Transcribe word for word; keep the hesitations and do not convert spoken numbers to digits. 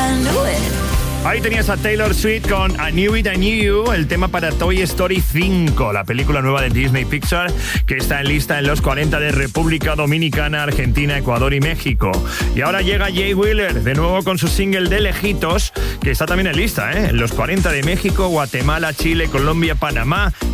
Ahí tenías a Taylor Swift con I Knew It, I Knew You, el tema para Toy Story cinco, la película nueva de Disney Pixar, que está en lista en los cuarenta de República Dominicana, Argentina, Ecuador y México. Y ahora llega Jay Wheeler, de nuevo con su single de Lejitos, que está también en lista, ¿eh? En los cuarenta de México, Guatemala, Chile, Colombia, Panamá